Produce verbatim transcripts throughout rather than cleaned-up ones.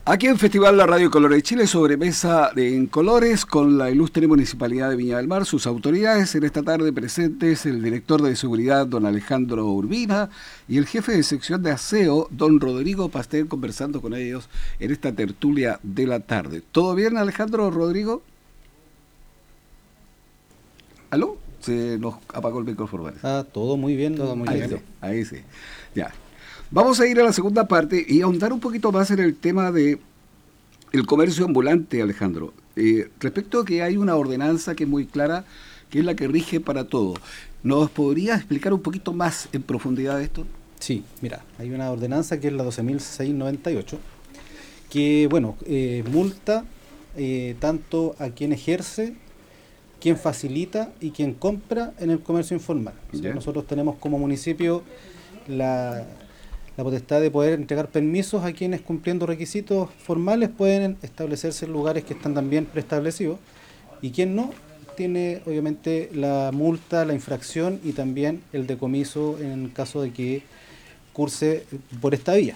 Aquí en Festival La Radio Colores de Chile, sobremesa de en colores con la ilustre Municipalidad de Viña del Mar, sus autoridades. En esta tarde presentes el director de seguridad, don Alejandro Urbina, y el jefe de sección de aseo, don Rodrigo Pastel, conversando con ellos en esta tertulia de la tarde. ¿Todo bien, Alejandro, Rodrigo? ¿Aló? Se nos apagó el micrófono. Ah, todo muy bien. Todo muy ahí bien. Sí, ahí sí. Ya. Vamos a ir a la segunda parte y ahondar un poquito más en el tema de el comercio ambulante, Alejandro. Eh, respecto a que hay una ordenanza que es muy clara, que es la que rige para todo. ¿Nos podría explicar un poquito más en profundidad esto? Sí, mira, hay una ordenanza que es la doce mil seiscientos noventa y ocho, que, bueno, eh, multa eh, tanto a quien ejerce, quien facilita y quien compra en el comercio informal. O sea, nosotros tenemos como municipio la... la potestad de poder entregar permisos a quienes, cumpliendo requisitos formales, pueden establecerse en lugares que están también preestablecidos, y quien no, tiene obviamente la multa, la infracción y también el decomiso en caso de que curse por esta vía.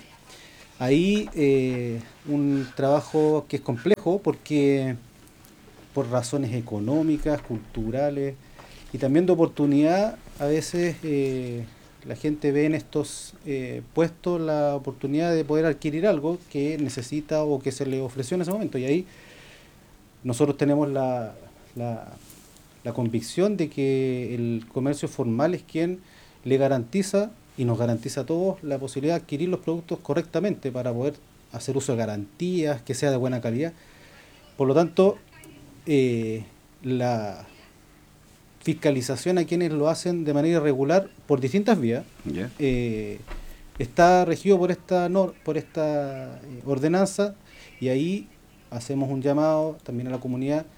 Ahí eh, un trabajo que es complejo porque por razones económicas, culturales y también de oportunidad, a veces eh, la gente ve en estos eh, puestos la oportunidad de poder adquirir algo que necesita o que se le ofreció en ese momento. Y ahí nosotros tenemos la, la, la convicción de que el comercio formal es quien le garantiza y nos garantiza a todos la posibilidad de adquirir los productos correctamente para poder hacer uso de garantías, que sea de buena calidad. Por lo tanto, eh, la fiscalización a quienes lo hacen de manera irregular por distintas vías, Yeah. eh, está regido por esta nor por esta eh, ordenanza, y ahí hacemos un llamado también a la comunidad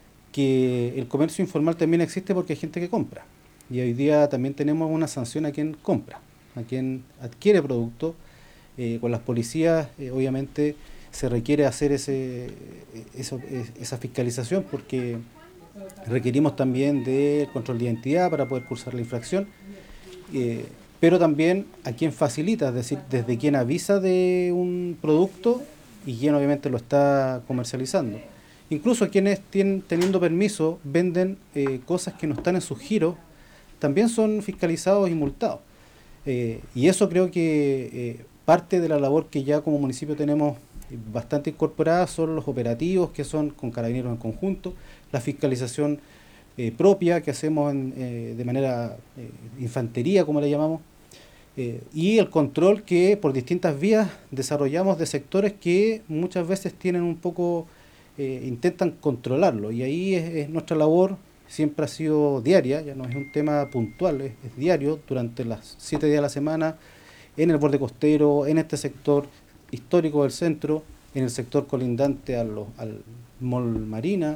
que el comercio informal también existe porque hay gente que compra, y hoy día también tenemos una sanción a quien compra, a quien adquiere productos. Eh, con las policías eh, obviamente se requiere hacer ese, eso, esa fiscalización porque requerimos también del control de identidad para poder cursar la infracción, eh, pero también a quien facilita, es decir, desde quien avisa de un producto y quien obviamente lo está comercializando. Incluso quienes tienen, teniendo permiso, venden eh, cosas que no están en sus giros, también son fiscalizados y multados. Eh, y eso creo que eh, parte de la labor que ya como municipio tenemos bastante incorporada son los operativos que son con Carabineros en conjunto, la fiscalización eh, propia que hacemos en, eh, de manera eh, infantería, como le llamamos, eh, y el control que por distintas vías desarrollamos de sectores que muchas veces tienen un poco, eh, intentan controlarlo, y ahí es, es nuestra labor. Siempre ha sido diaria, ya no es un tema puntual, es, es diario, durante las siete días de la semana, en el borde costero, en este sector histórico del centro, en el sector colindante a los, al Mall Marina,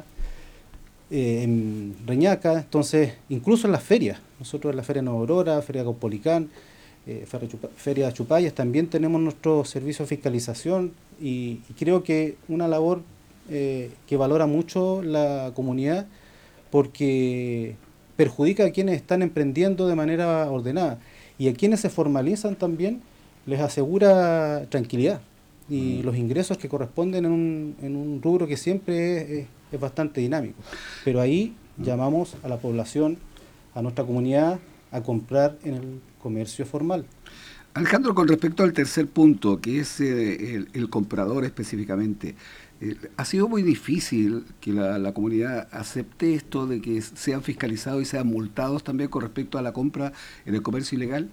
eh, en Reñaca, entonces, incluso en las ferias. Nosotros en la Feria Nueva Aurora, Feria Caupolicán, eh, Feria, Chupa, Feria Chupayas, también tenemos nuestro servicio de fiscalización, y, y creo que una labor eh, que valora mucho la comunidad, porque perjudica a quienes están emprendiendo de manera ordenada, y a quienes se formalizan también les asegura tranquilidad y mm. los ingresos que corresponden en un, en un rubro que siempre es, es, es bastante dinámico. Pero ahí mm. llamamos a la población, a nuestra comunidad, a comprar en el comercio formal. Alejandro, con respecto al tercer punto, que es eh, el, el comprador específicamente, eh, ¿ha sido muy difícil que la, la comunidad acepte esto de que sean fiscalizados y sean multados también con respecto a la compra en el comercio ilegal?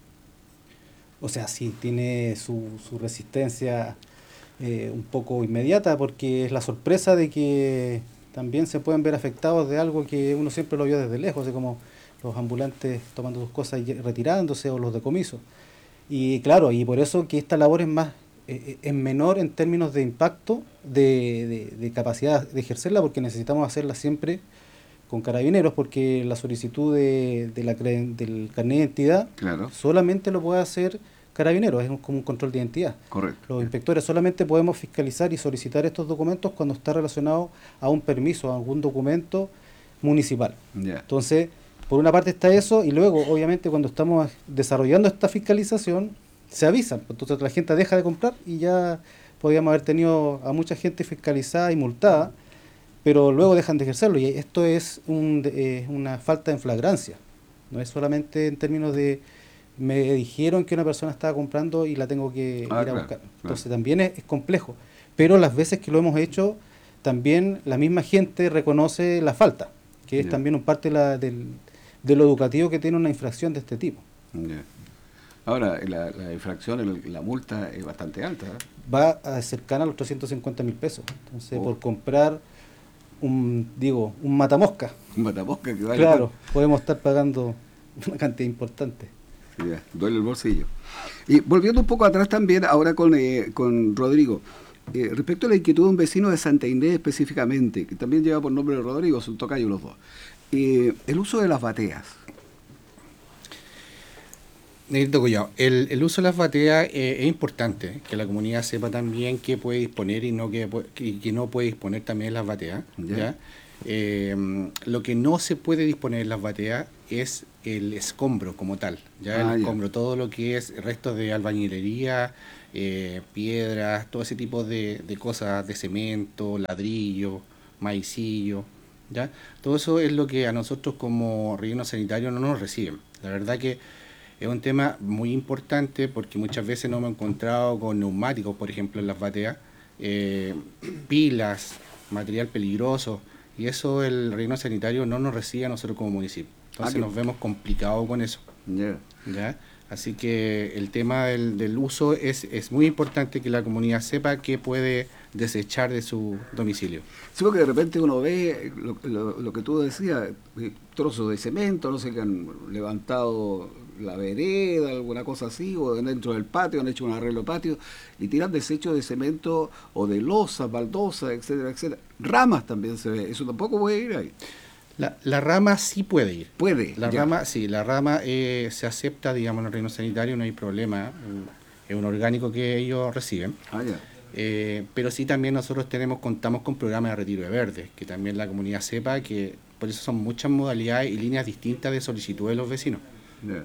O sea, sí, tiene su, su resistencia eh, un poco inmediata, porque es la sorpresa de que también se pueden ver afectados de algo que uno siempre lo vio desde lejos, así como los ambulantes tomando sus cosas y retirándose, o los decomisos. Y claro, y por eso que esta labor es más eh, es menor en términos de impacto, de, de, de capacidad de ejercerla, porque necesitamos hacerla siempre con Carabineros, porque la solicitud de, de la, del carnet de identidad claro. solamente lo puede hacer Carabineros, es un, como un control de identidad. Correcto. Los inspectores solamente podemos fiscalizar y solicitar estos documentos cuando está relacionado a un permiso, a algún documento municipal. Yeah. Entonces, por una parte está eso, y luego, obviamente, cuando estamos desarrollando esta fiscalización, se avisan. Entonces la gente deja de comprar y ya podíamos haber tenido a mucha gente fiscalizada y multada, pero luego dejan de ejercerlo, y esto es un, eh, una falta de flagrancia. No es solamente en términos de me dijeron que una persona estaba comprando y la tengo que Ah, ir a claro, buscar. Entonces claro. también es, es complejo. Pero las veces que lo hemos hecho, también la misma gente reconoce la falta, que es Ya, también un parte de, la, del, de lo educativo que tiene una infracción de este tipo. ya. Ahora, la, la infracción, el- la multa es bastante alta, ¿eh? Va a cercana a los trescientos cincuenta mil pesos. Entonces, Oh, por comprar un, digo, un matamosca, un matamosca que vale claro, tanto. podemos estar pagando una cantidad importante. Ya, duele el bolsillo. Y volviendo un poco atrás también, ahora con, eh, con Rodrigo, eh, respecto a la inquietud de un vecino de Santa Inés específicamente, que también lleva por nombre Rodrigo, son tocayos los dos, eh, el uso de las bateas. Negrito Collado, el, el uso de las bateas eh, es importante, que la comunidad sepa también qué puede disponer y no que, y que no puede disponer también las bateas. ¿Ya? ¿Ya? Eh, lo que no se puede disponer en las bateas es el escombro como tal, ya el Ah, ya. escombro, todo lo que es restos de albañilería, eh, piedras, todo ese tipo de, de cosas, de cemento, ladrillo, maicillo, ¿ya? Todo eso es lo que a nosotros como relleno sanitario no nos reciben. La verdad que es un tema muy importante porque muchas veces nos hemos encontrado con neumáticos, por ejemplo, en las bateas, eh, pilas, material peligroso, y eso el relleno sanitario no nos recibe a nosotros como municipio. Ah, Entonces que, nos vemos complicados con eso, ya. ¿ya? Así que el tema del, del uso es, es muy importante que la comunidad sepa qué puede desechar de su domicilio. Sí, porque de repente uno ve lo, lo- lo que tú decías, eh, trozos de cemento, no sé, que han levantado la vereda, alguna cosa así, o dentro del patio, han hecho un arreglo de patio, y tiran desechos de cemento o de losas, baldosas, etcétera, etcétera. Ramas también se ve, eso tampoco puede ir ahí. La, la rama sí puede ir. Puede, La ya. rama, sí, la rama eh, se acepta, digamos, en el reino sanitario, no hay problema. Es un orgánico que ellos reciben. Ah, ya. Eh, pero sí también nosotros tenemos, contamos con programas de retiro de verdes, que también la comunidad sepa que por eso son muchas modalidades y líneas distintas de solicitud de los vecinos. Ya.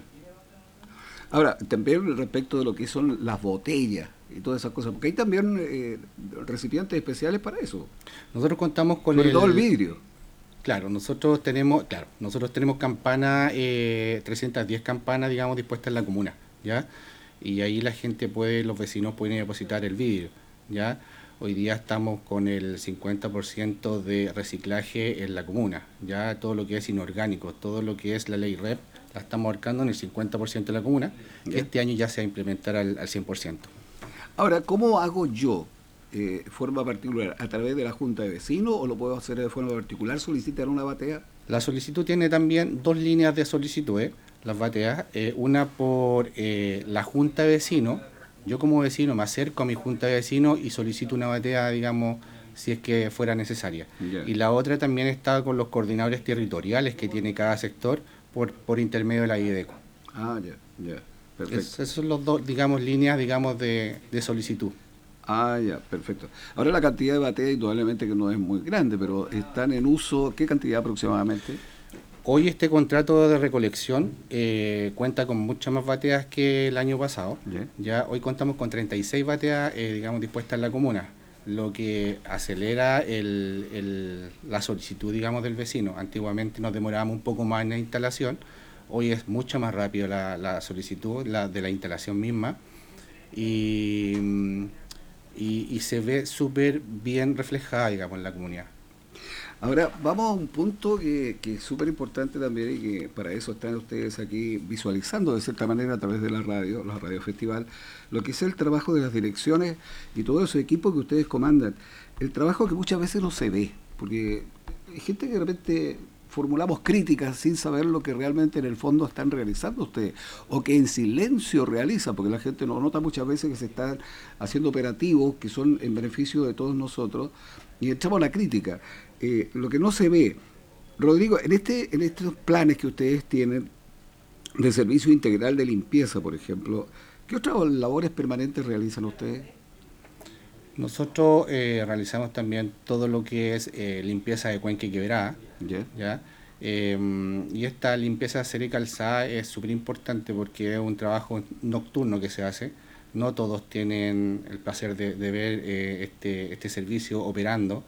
Ahora, también respecto de lo que son las botellas y todas esas cosas, porque hay también eh, recipientes especiales para eso, Nosotros contamos con sobre todo el el, vidrio. claro, nosotros tenemos, claro, nosotros tenemos campanas, eh, trescientas diez campanas, digamos, dispuestas en la comuna, ¿ya? Y ahí la gente puede, los vecinos pueden depositar el vidrio, ¿ya? Hoy día estamos con el cincuenta por ciento de reciclaje en la comuna, ya todo lo que es inorgánico, todo lo que es la ley R E P, la estamos abarcando en el cincuenta por ciento de la comuna, que ¿Ya? este año ya se va a implementar al, al cien por ciento. Ahora, ¿cómo hago yo, eh, forma particular, a través de la Junta de Vecinos o lo puedo hacer de forma particular, solicitar una batea? La solicitud tiene también dos líneas de solicitudes, las bateas, eh, una por eh, la junta de vecinos. Yo como vecino me acerco a mi junta de vecinos y solicito una batea, digamos, si es que fuera necesaria. Ya. Y la otra también está con los coordinadores territoriales que tiene cada sector por, por intermedio de la IDECO. Ah, ya, ya, Es, perfecto. esas son las dos, digamos, líneas, digamos, de, de solicitud. Ah, ya, perfecto. Ahora la cantidad de bateas indudablemente que no es muy grande, pero están en uso, ¿qué cantidad aproximadamente? Hoy este contrato de recolección eh, cuenta con muchas más bateas que el año pasado. Ya. Ya hoy contamos con treinta y seis bateas, eh, digamos, dispuestas en la comuna, lo que acelera el, el- la solicitud, digamos, del vecino. Antiguamente nos demorábamos un poco más en la instalación, hoy es mucho más rápido la, la solicitud la, de la instalación misma y, mm, y, y se ve súper bien reflejada, digamos, en la comunidad. Ahora vamos a un punto que, que es súper importante también y que para eso están ustedes aquí visualizando de cierta manera a través de la radio, la Radio Festival, lo que es el trabajo de las direcciones y todo ese equipo que ustedes comandan. El trabajo que muchas veces no se ve, porque hay gente que de repente formulamos críticas sin saber lo que realmente en el fondo están realizando ustedes, o que en silencio realizan, porque la gente no nota muchas veces que se están haciendo operativos que son en beneficio de todos nosotros, y echamos la crítica. Eh, lo que no se ve, Rodrigo, en este en estos planes que ustedes tienen de servicio integral de limpieza, por ejemplo, ¿qué otras labores permanentes realizan ustedes? Nosotros eh, realizamos también todo lo que es eh, limpieza de cuenca y quebrada, ¿Ya? ¿ya? Eh, y esta limpieza seca y calzada es súper importante porque es un trabajo nocturno que se hace, no todos tienen el placer de, de ver eh, este, este servicio operando.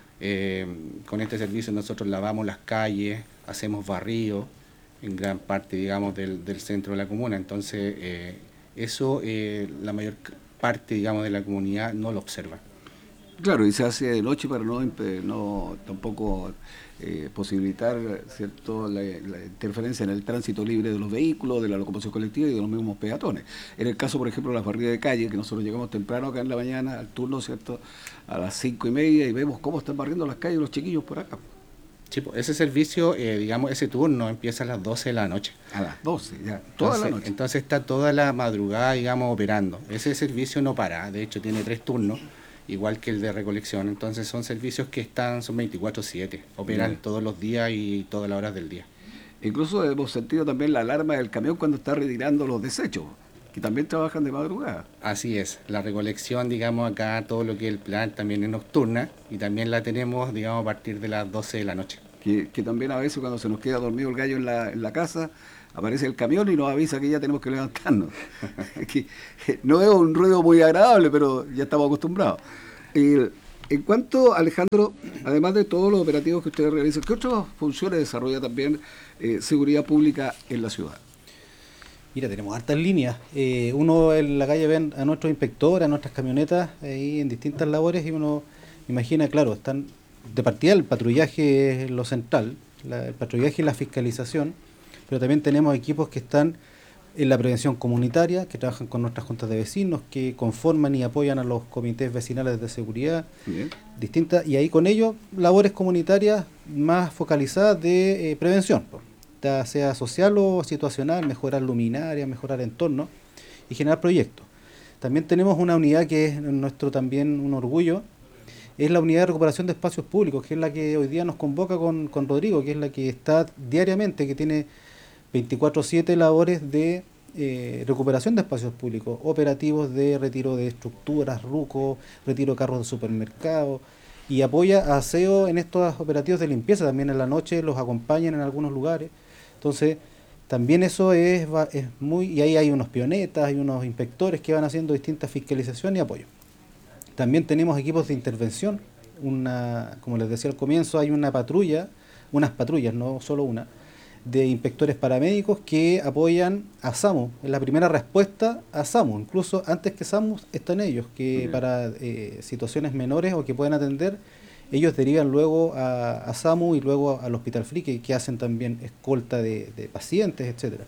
Eh, con este servicio nosotros lavamos las calles, hacemos barrido en gran parte, digamos, del, del centro de la comuna. Entonces, eh, eso eh, la mayor parte, digamos, de la comunidad no lo observa. Claro, y se hace de noche para no, no tampoco eh, posibilitar, ¿cierto?, la, la interferencia en el tránsito libre de los vehículos, de la locomoción colectiva y de los mismos peatones. En el caso, por ejemplo, de las barridas de calle, que nosotros llegamos temprano acá en la mañana, al turno, ¿cierto?, a las cinco y media, y vemos cómo están barriendo las calles los chiquillos por acá. Sí, pues ese servicio, eh, digamos, ese turno empieza a las doce de la noche. A las doce, ya, toda entonces, la noche. Entonces está toda la madrugada, digamos, operando. Ese servicio no para, de hecho tiene tres turnos, igual que el de recolección. Entonces son servicios que están, son veinticuatro siete, operan Bien. todos los días y todas las horas del día. Incluso hemos sentido también la alarma del camión cuando está retirando los desechos, que también trabajan de madrugada. Así es, la recolección, digamos, acá todo lo que es el plan también es nocturna y también la tenemos, digamos, a partir de las doce de la noche. Que, que también a veces cuando se nos queda dormido el gallo en la, en la casa, aparece el camión y nos avisa que ya tenemos que levantarnos. que, no es un ruido muy agradable, pero ya estamos acostumbrados. El, en cuanto, Alejandro, además de todos los operativos que ustedes realizan, ¿qué otras funciones desarrolla también eh, seguridad pública en la ciudad? Mira, tenemos hartas líneas. Eh, uno en la calle ve a nuestros inspectores, a nuestras camionetas ahí en distintas labores y uno imagina, claro, están de partida el patrullaje es lo central, la, el patrullaje y la fiscalización, pero también tenemos equipos que están en la prevención comunitaria, que trabajan con nuestras juntas de vecinos, que conforman y apoyan a los comités vecinales de seguridad, Bien. distintas, y ahí con ellos labores comunitarias más focalizadas de eh, prevención, ya sea social o situacional, mejorar luminarias, mejorar entornos y generar proyectos. También tenemos una unidad que es nuestro también un orgullo, es la unidad de recuperación de espacios públicos, que es la que hoy día nos convoca con, con Rodrigo, que es la que está diariamente, que tiene veinticuatro siete labores de eh, recuperación de espacios públicos, operativos de retiro de estructuras, rucos, retiro de carros de supermercados, y apoya a aseo en estos operativos de limpieza, también en la noche los acompañan en algunos lugares. Entonces, también eso es, es muy... Y ahí hay unos pionetas, hay unos inspectores que van haciendo distintas fiscalizaciones y apoyo. También tenemos equipos de intervención, una, como les decía al comienzo, hay una patrulla, unas patrullas, no solo una, de inspectores paramédicos que apoyan a SAMU, es la primera respuesta a SAMU, incluso antes que SAMU están ellos, que Bien. para eh, situaciones menores o que pueden atender, ellos derivan luego a, a SAMU y luego al Hospital Free, que, que hacen también escolta de, de pacientes, etcétera.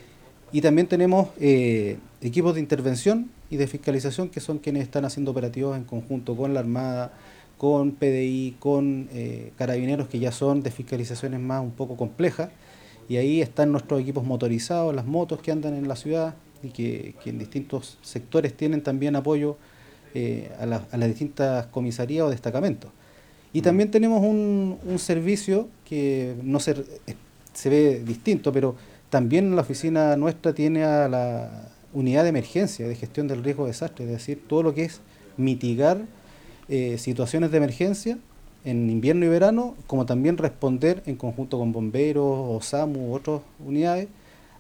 Y también tenemos eh, equipos de intervención y de fiscalización que son quienes están haciendo operativos en conjunto con la Armada, con P D I, con eh, carabineros, que ya son de fiscalizaciones más un poco complejas, y ahí están nuestros equipos motorizados, las motos que andan en la ciudad y que, que en distintos sectores tienen también apoyo eh, a, la, a las distintas comisarías o destacamentos. Y también tenemos un, un servicio que no se, se ve distinto, pero también la oficina nuestra tiene a la unidad de emergencia, de gestión del riesgo de desastre, es decir, todo lo que es mitigar eh, situaciones de emergencia en invierno y verano, como también responder en conjunto con bomberos o SAMU u otras unidades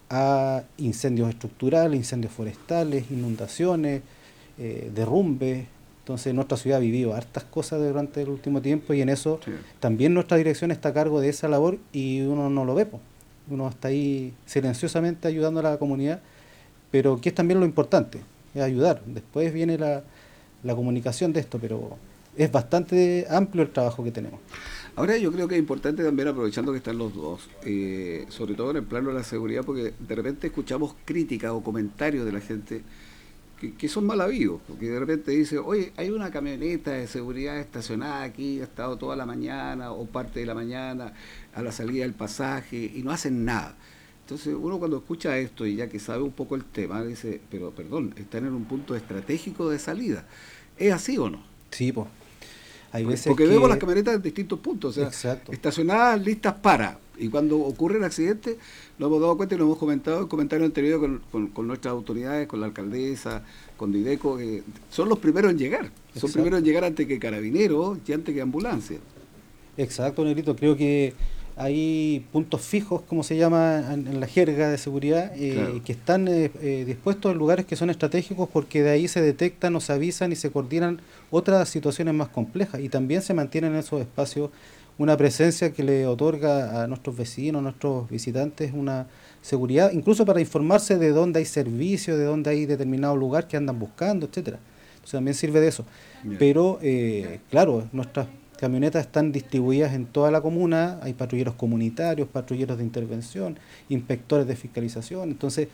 a incendios estructurales, incendios forestales, inundaciones, eh, derrumbes. Entonces nuestra ciudad ha vivido hartas cosas durante el último tiempo y en eso sí. también nuestra dirección está a cargo de esa labor y uno no lo ve, po. Uno está ahí silenciosamente ayudando a la comunidad, pero que es también lo importante, es ayudar. Después viene la, la comunicación de esto, pero es bastante amplio el trabajo que tenemos. Ahora yo creo que es importante también, aprovechando que están los dos, eh, sobre todo en el plano de la seguridad, porque de repente escuchamos críticas o comentarios de la gente que, que son mal habidos, porque de repente dice, oye, hay una camioneta de seguridad estacionada aquí, ha estado toda la mañana o parte de la mañana a la salida del pasaje y no hacen nada. Entonces uno cuando escucha esto y ya que sabe un poco el tema, dice, pero perdón, están en un punto estratégico de salida. ¿Es así o no? Sí, pues. Hay veces porque que... vemos las camionetas en distintos puntos, o sea, Exacto. estacionadas, listas para, y cuando ocurre el accidente, lo hemos dado cuenta y lo hemos comentado en comentarios anteriores con, con, con nuestras autoridades, con la alcaldesa, con Dideco, que son los primeros en llegar, son Exacto. primeros en llegar antes que carabineros y antes que ambulancia. Exacto, Negrito, creo que hay puntos fijos, como se llama en, en la jerga de seguridad, eh, claro. que están eh, eh, dispuestos en lugares que son estratégicos porque de ahí se detectan o se avisan y se coordinan otras situaciones más complejas, y también se mantiene en esos espacios una presencia que le otorga a nuestros vecinos, a nuestros visitantes, una seguridad, incluso para informarse de dónde hay servicio, de dónde hay determinado lugar que andan buscando, etcétera. Entonces también sirve de eso. Yeah. Pero, eh, claro, nuestras camionetas están distribuidas en toda la comuna, hay patrulleros comunitarios, patrulleros de intervención, inspectores de fiscalización. Entonces,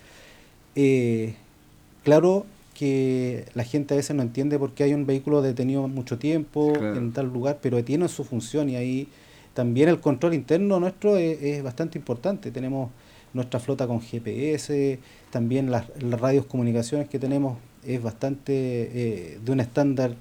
eh, claro que la gente a veces no entiende por qué hay un vehículo detenido mucho tiempo, claro, en tal lugar, pero tiene su función, y ahí también el control interno nuestro es, es bastante importante. Tenemos nuestra flota con G P S, también las, las radios comunicaciones que tenemos es bastante eh, de un estándar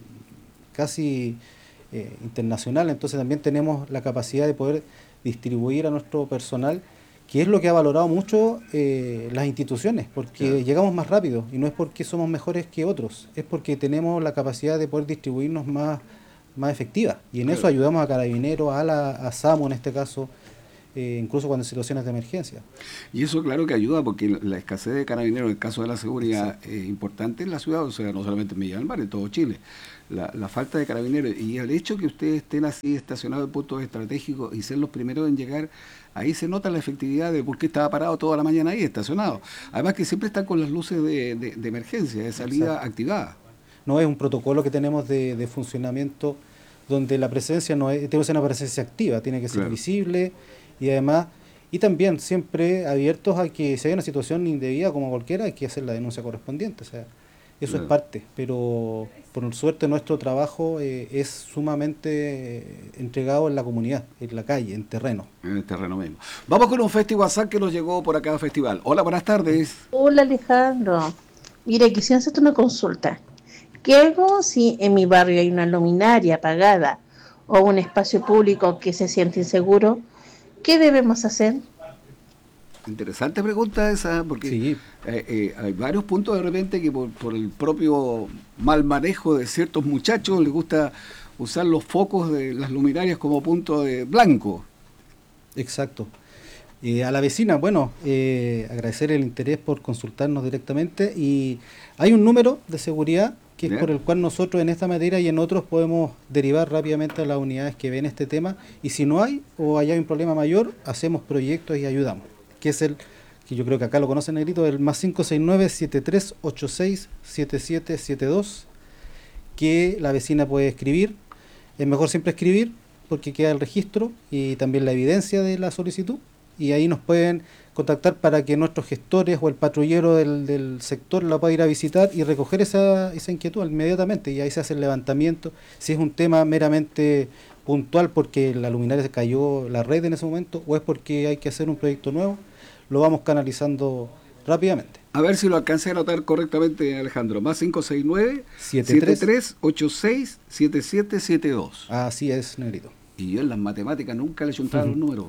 casi eh, internacional, entonces también tenemos la capacidad de poder distribuir a nuestro personal, que es lo que ha valorado mucho eh, las instituciones, porque claro, llegamos más rápido, y no es porque somos mejores que otros, es porque tenemos la capacidad de poder distribuirnos más, más efectiva, y en claro, eso ayudamos a Carabineros, a, la, a SAMU en este caso, eh, incluso cuando en situaciones de emergencia. Y eso claro que ayuda, porque la escasez de Carabineros en el caso de la seguridad es eh, importante en la ciudad, o sea, no solamente en Villa del Mar, en todo Chile. La, la falta de Carabineros y el hecho que ustedes estén así estacionados en puntos estratégicos y ser los primeros en llegar, ahí se nota la efectividad de por qué estaba parado toda la mañana ahí estacionado. Además que siempre están con las luces de, de, de emergencia, de salida Exacto. activada. No es un protocolo que tenemos de, de funcionamiento donde la presencia no es, tiene que ser una presencia activa, tiene que ser claro, visible, y además, y también siempre abiertos a que si hay una situación indebida como cualquiera, hay que hacer la denuncia correspondiente, o sea, eso claro, es parte, pero por suerte nuestro trabajo eh, es sumamente eh, entregado en la comunidad, en la calle, en terreno. En el terreno mismo. Vamos con un festival que nos llegó por acá al festival. Hola, buenas tardes. Hola, Alejandro. Mira, quisiera hacerte una consulta. ¿Qué hago si en mi barrio hay una luminaria apagada o un espacio público que se siente inseguro? ¿Qué debemos hacer? Interesante pregunta esa, porque sí. eh, eh, hay varios puntos de repente que por, por el propio mal manejo de ciertos muchachos les gusta usar los focos de las luminarias como punto de blanco. Exacto. Eh, a la vecina, bueno, eh, agradecer el interés por consultarnos directamente, y hay un número de seguridad que es por el cual nosotros en esta materia y en otros podemos derivar rápidamente a las unidades que ven este tema, y si no hay o hay un problema mayor, hacemos proyectos y ayudamos, que es el, que yo creo que acá lo conocen, Negrito, el más cinco seis nueve, siete tres ocho seis, siete siete siete dos, que la vecina puede escribir. Es mejor siempre escribir porque queda el registro y también la evidencia de la solicitud, y ahí nos pueden contactar para que nuestros gestores o el patrullero del, del sector la pueda ir a visitar y recoger esa, esa inquietud inmediatamente, y ahí se hace el levantamiento. Si es un tema meramente puntual porque la luminaria se cayó la red en ese momento, o es porque hay que hacer un proyecto nuevo, lo vamos canalizando rápidamente. A ver si lo alcancé a anotar correctamente, Alejandro. Más cinco seis nueve, siete tres ocho seis, siete siete siete dos. Así es, Negrito. Y yo en las matemáticas nunca le he juntado los números.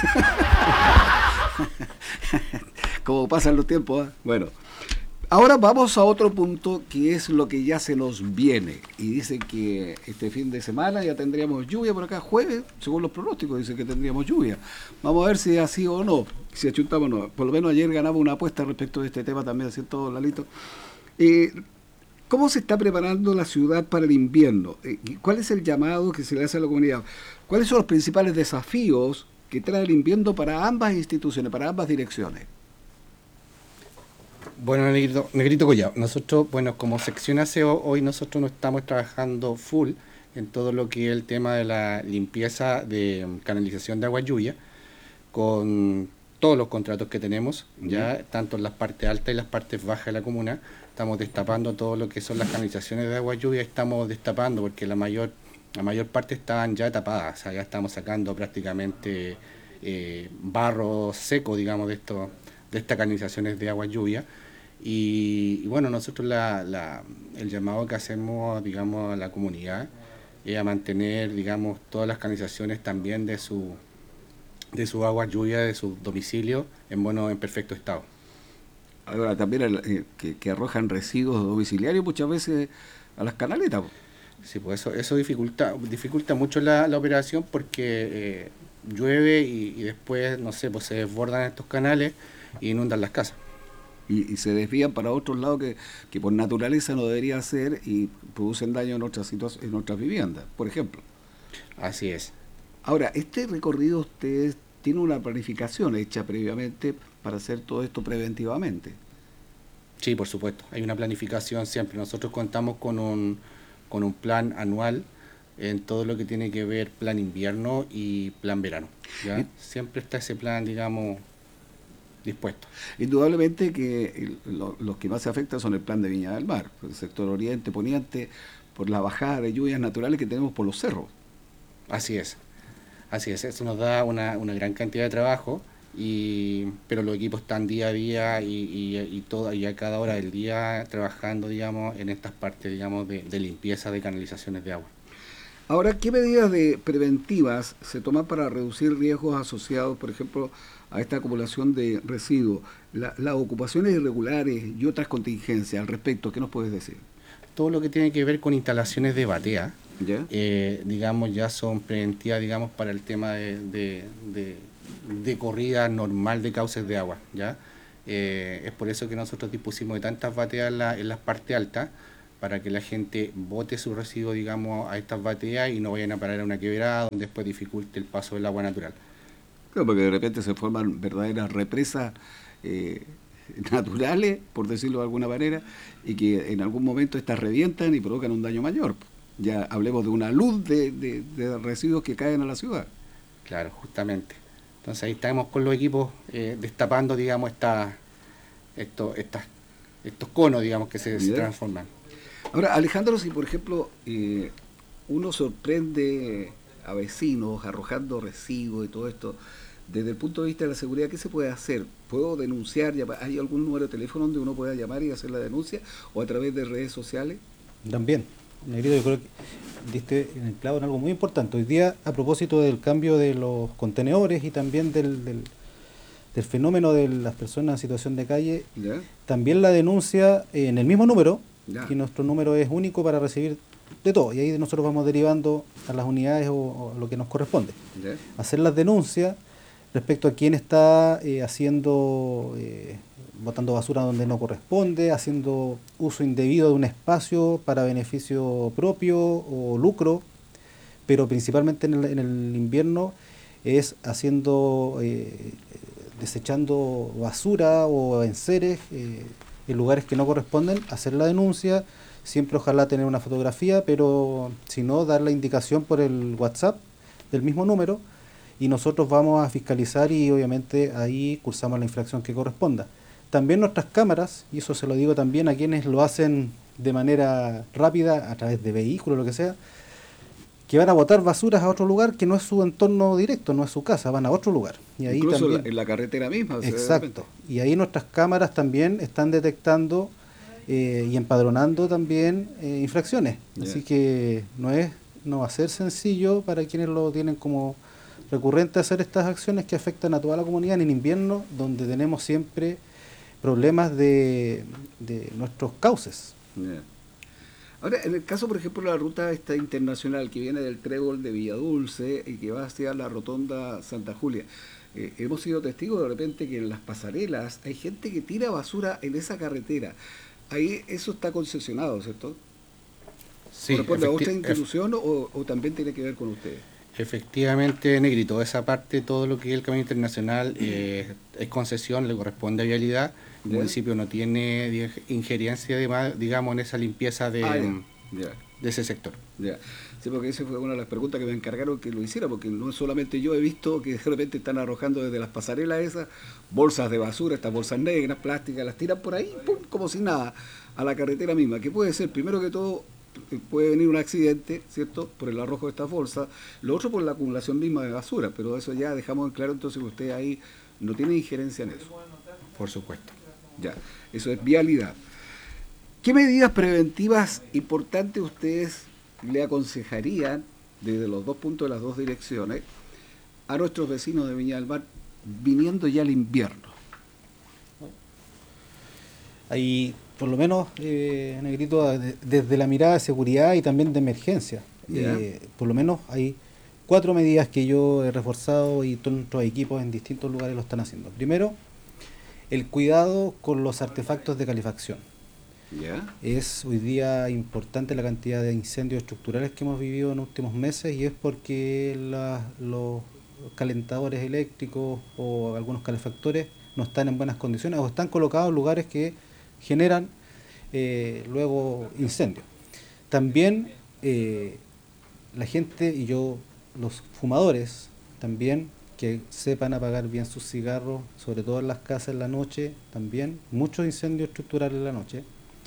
Como pasan los tiempos, ¿eh? Bueno, ahora vamos a otro punto que es lo que ya se nos viene. Y dice que este fin de semana ya tendríamos lluvia por acá, jueves, según los pronósticos, dice que tendríamos lluvia. Vamos a ver si es así o no, si achuntamos o no. Por lo menos ayer ganamos una apuesta respecto de este tema también, ¿cierto, Lalito? Eh, ¿Cómo se está preparando la ciudad para el invierno? ¿Cuál es el llamado que se le hace a la comunidad? ¿Cuáles son los principales desafíos que trae el invierno para ambas instituciones, para ambas direcciones? Bueno, Negrito, Negrito Collado, nosotros, bueno, como sección aseo, hoy nosotros no estamos trabajando full en todo lo que es el tema de la limpieza de canalización de agua lluvia, con todos los contratos que tenemos, ya uh-huh, tanto en las partes altas y las partes bajas de la comuna. Estamos destapando todo lo que son las canalizaciones de agua lluvia, estamos destapando porque la mayor la mayor parte estaban ya tapadas, o sea, ya estamos sacando prácticamente eh, barro seco, digamos, de esto, de estas canalizaciones de agua lluvia. Y, y bueno, nosotros la, la, el llamado que hacemos, digamos, a la comunidad es a mantener, digamos, todas las canalizaciones también de su de su agua lluvia, de su domicilio, en bueno, en perfecto estado. Ahora también eh, que, que arrojan residuos domiciliarios muchas veces a las canaletas. Sí, pues eso, eso dificulta, dificulta mucho la, la operación porque eh, llueve y, y después, no sé, pues se desbordan estos canales y inundan las casas. Y, y se desvían para otros lados que, que por naturaleza no debería hacer y producen daño en otras situa- en otras viviendas, por ejemplo. Así es. Ahora, este recorrido usted tiene una planificación hecha previamente para hacer todo esto preventivamente. Sí, por supuesto. Hay una planificación siempre. Nosotros contamos con un, con un plan anual en todo lo que tiene que ver plan invierno y plan verano. ¿Ya? Y- Siempre está ese plan, digamos, dispuesto. Indudablemente que el- lo- los que más se afectan son el plan de Viña del Mar, el sector oriente, poniente, por la bajada de lluvias naturales que tenemos por los cerros. Así es. Así es. Eso nos da una, una gran cantidad de trabajo, y, pero los equipos están día a día y, y, y, todo, y a cada hora del día trabajando, digamos, en estas partes, digamos, de, de limpieza de canalizaciones de agua. Ahora, ¿qué medidas de preventivas se toman para reducir riesgos asociados, por ejemplo, a esta acumulación de residuos, la- las ocupaciones irregulares y otras contingencias al respecto? ¿Qué nos puedes decir? Todo lo que tiene que ver con instalaciones de batea, ¿Ya? eh, digamos, ya son preventivas, digamos, para el tema de, de, de, de corrida normal de cauces de agua, ¿ya? Eh, es por eso que nosotros dispusimos de tantas bateas en, la, en las partes altas, para que la gente bote su residuo, digamos, a estas bateas y no vayan a parar a una quebrada donde después dificulte el paso del agua natural. Claro, porque de repente se forman verdaderas represas eh, naturales, por decirlo de alguna manera, y que en algún momento estas revientan y provocan un daño mayor. Ya hablemos de una luz de, de- de residuos que caen a la ciudad. Claro, justamente. Entonces ahí estamos con los equipos eh, destapando, digamos, esta, esto, estas, estos conos, digamos, que se, se ¿Ya? transforman. Ahora, Alejandro, si por ejemplo eh, uno sorprende a vecinos arrojando residuos y todo esto, desde el punto de vista de la seguridad, ¿qué se puede hacer? ¿Puedo denunciar? llama- ¿Hay algún número de teléfono donde uno pueda llamar y hacer la denuncia? ¿O a través de redes sociales? También, Negrito, yo creo que diste en el clavo en algo muy importante. Hoy día, a propósito del cambio de los contenedores y también del, del, del fenómeno de las personas en situación de calle, ¿Ya? también la denuncia eh, en el mismo número, Ya. que nuestro número es único para recibir de todo, y ahí nosotros vamos derivando a las unidades o, o lo que nos corresponde. ¿Ya? Hacer las denuncias respecto a quién está eh, haciendo, eh, botando basura donde no corresponde, haciendo uso indebido de un espacio para beneficio propio o lucro, pero principalmente en el, en el invierno es haciendo, eh, desechando basura o enseres eh, en lugares que no corresponden, hacer la denuncia, siempre ojalá tener una fotografía, pero si no, dar la indicación por el WhatsApp del mismo número, y nosotros vamos a fiscalizar y obviamente ahí cursamos la infracción que corresponda. También nuestras cámaras, y eso se lo digo también a quienes lo hacen de manera rápida, a través de vehículos, lo que sea, que van a botar basuras a otro lugar que no es su entorno directo, no es su casa, van a otro lugar. Y ahí Incluso en también, la, en la carretera misma. o sea, de exacto. repente. Y ahí nuestras cámaras también están detectando eh, y empadronando también eh, infracciones. Ya. Así que no es, no va a ser sencillo para quienes lo tienen como recurrente hacer estas acciones que afectan a toda la comunidad en invierno, donde tenemos siempre problemas de, de nuestros cauces. Ya. Ahora, en el caso, por ejemplo, de la ruta esta internacional que viene del Trébol de Villadulce y que va hacia la Rotonda Santa Julia, eh, hemos sido testigos de repente que en las pasarelas hay gente que tira basura en esa carretera. Ahí eso está concesionado, ¿cierto? Sí, ¿Corresponde a efecti- otra ef- institución o, o también tiene que ver con ustedes? efectivamente, Negrito, esa parte, todo lo que es el camino internacional eh, es concesión, le corresponde a Vialidad. El Ya. municipio no tiene di- injerencia, de, digamos, en esa limpieza de, Ah, ya. Ya. de ese sector. Ya. Sí, porque esa fue una de las preguntas que me encargaron que lo hiciera, porque no solamente yo he visto que de repente están arrojando desde las pasarelas esas bolsas de basura, estas bolsas negras, plásticas, las tiran por ahí, pum, como si nada, a la carretera misma, que puede ser, primero que todo, eh, puede venir un accidente, ¿cierto?, por el arrojo de estas bolsas, lo otro por la acumulación misma de basura, pero eso ya dejamos en claro entonces que usted ahí no tiene injerencia en eso. Por supuesto. Ya, eso es vialidad. ¿Qué medidas preventivas importantes ustedes le aconsejarían desde los dos puntos de las dos direcciones a nuestros vecinos de Viña del Mar viniendo ya el invierno? Hay por lo menos, eh, Negrito, de- desde la mirada de seguridad y también de emergencia, Ya. eh, por lo menos hay cuatro medidas que yo he reforzado y todos nuestros equipos en distintos lugares lo están haciendo. Primero, el cuidado con los artefactos de calefacción. ¿Ya? Es hoy día importante la cantidad de incendios estructurales que hemos vivido en los últimos meses y es porque la- los calentadores eléctricos o algunos calefactores no están en buenas condiciones o están colocados en lugares que generan eh, luego incendios. También eh, la gente y yo, los fumadores, también que sepan apagar bien sus cigarros, sobre todo en las casas en la noche, también muchos incendios estructurales en la noche.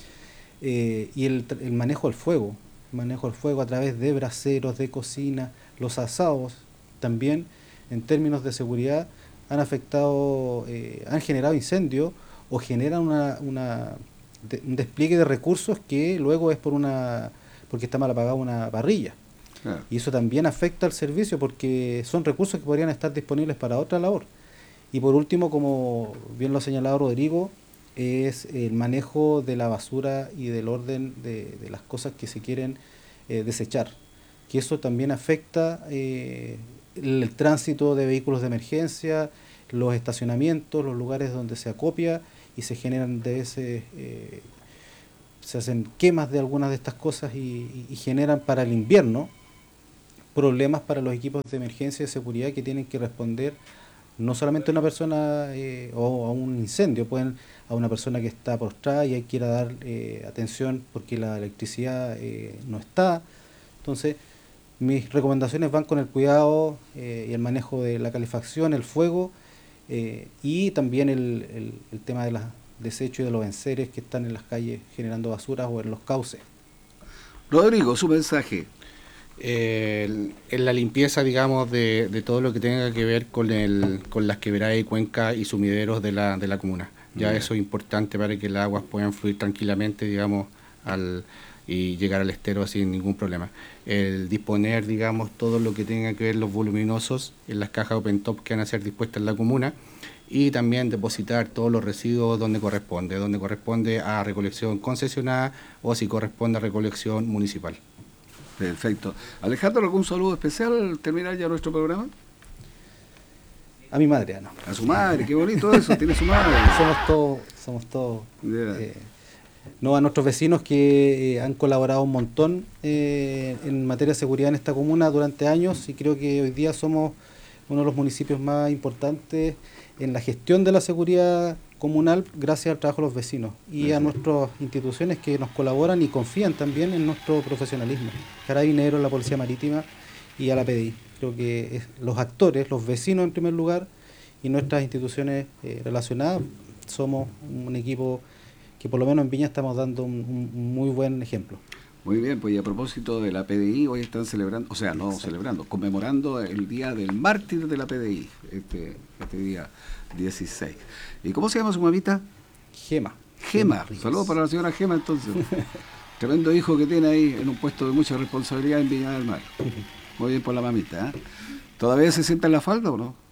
Eh, y el, el manejo del fuego, el manejo del fuego a través de braseros, de cocina, los asados también en términos de seguridad han afectado, eh, han generado incendios o generan una, una de- un despliegue de recursos que luego es por una porque está mal apagada una parrilla. Claro. Y eso también afecta al servicio porque son recursos que podrían estar disponibles para otra labor. Y por último, como bien lo ha señalado Rodrigo, es el manejo de la basura y del orden de, de las cosas que se quieren eh, desechar. Que eso también afecta eh, el, el tránsito de vehículos de emergencia, los estacionamientos, los lugares donde se acopia y se generan de ese... eh, se hacen quemas de algunas de estas cosas y, y- y generan para el invierno problemas para los equipos de emergencia y de seguridad que tienen que responder no solamente a una persona eh, o a un incendio, pueden a una persona que está postrada y hay que ir a dar eh, atención porque la electricidad eh, no está. Entonces, mis recomendaciones van con el cuidado eh, y el manejo de la calefacción, el fuego eh, y también el, el- el tema de los desechos y de los enseres que están en las calles generando basuras o en los cauces. Rodrigo, su mensaje. Eh, en la limpieza, digamos, de, de todo lo que tenga que ver con el con las quebradas y cuencas y sumideros de la, de la comuna. Ya Bien. eso es importante para que las aguas puedan fluir tranquilamente, digamos, al y llegar al estero sin ningún problema. El disponer, digamos, todo lo que tenga que ver los voluminosos en las cajas open top que van a ser dispuestas en la comuna y también depositar todos los residuos donde corresponde, donde corresponde a recolección concesionada o si corresponde a recolección municipal. Perfecto. Alejandro, ¿algún saludo especial al terminar ya nuestro programa? A mi madre, Ana. A su madre, qué bonito eso, tiene su madre. Somos todos, somos todos. Ya. eh, no, a nuestros vecinos que eh, han colaborado un montón eh, en materia de seguridad en esta comuna durante años y creo que hoy día somos uno de los municipios más importantes en la gestión de la seguridad comunal gracias al trabajo de los vecinos y a nuestras instituciones que nos colaboran y confían también en nuestro profesionalismo. Carabineros, la Policía Marítima y a la P D I. Creo que es los actores, los vecinos en primer lugar y nuestras instituciones eh, relacionadas somos un equipo que por lo menos en Viña estamos dando un, un muy buen ejemplo. Muy bien, pues y a propósito de la P D I, hoy están celebrando, o sea, no Exacto. celebrando, conmemorando el Día del Mártir de la P D I, este, este día dieciséis. ¿Y cómo se llama su mamita? Gema. Gema. Ríos. Saludos para la señora Gema, entonces. Tremendo hijo que tiene ahí en un puesto de mucha responsabilidad en Viña del Mar. Muy bien por la mamita, ¿eh? ¿Todavía se sienta en la falda o no?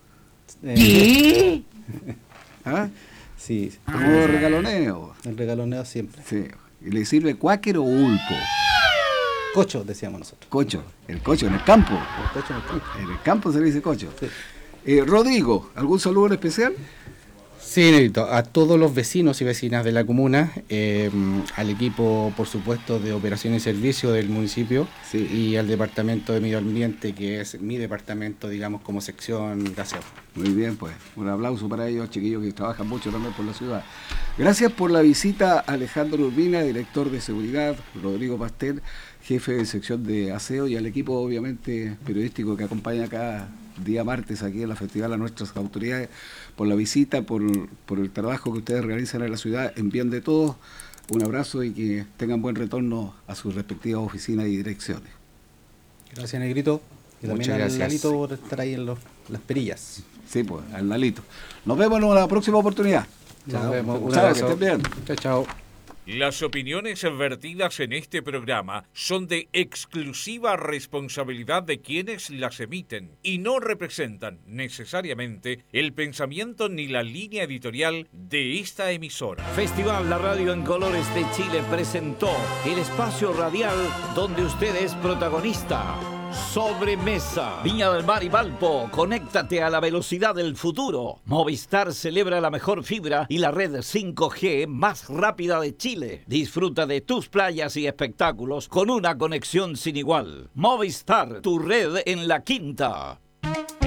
Eh, ¿Ah? sí, Como regaloneo. el regaloneo siempre. Sí. ¿Y le sirve cuáquer o ulpo? Cocho, decíamos nosotros. Cocho. El cocho en el campo. El cocho en el campo. En el campo se le dice cocho. Sí. Eh, Rodrigo, ¿algún saludo en especial? Sí, Negrito, a todos los vecinos y vecinas de la comuna, eh, al equipo, por supuesto, de operación y servicio del municipio Sí. y al departamento de medio ambiente, que es mi departamento, digamos, como sección de aseo. Muy bien, pues. Un aplauso para ellos, chiquillos que trabajan mucho también por la ciudad. Gracias por la visita, Alejandro Urbina, director de seguridad, Rodrigo Pastel, jefe de sección de aseo, y al equipo, obviamente, periodístico que acompaña cada día martes aquí en la festival a nuestras autoridades, por la visita, por, por el trabajo que ustedes realizan en la ciudad. En bien de todos, un abrazo y que tengan buen retorno a sus respectivas oficinas y direcciones. Gracias, Negrito. Y también Muchas al gracias. Lalito por estar ahí en los, las perillas. Sí, pues, al Lalito. Nos vemos en la próxima oportunidad. Nos vemos. Un Chao, que abrazo. estén bien. Chao, chao. Las opiniones vertidas en este programa son de exclusiva responsabilidad de quienes las emiten y no representan necesariamente el pensamiento ni la línea editorial de esta emisora. Festival La Radio en Colores de Chile presentó el espacio radial donde usted es protagonista. Sobremesa. Viña del Mar y Valpo, conéctate a la velocidad del futuro. Movistar celebra la mejor fibra y la red cinco G más rápida de Chile. Disfruta de tus playas y espectáculos con una conexión sin igual. Movistar, tu red en la quinta.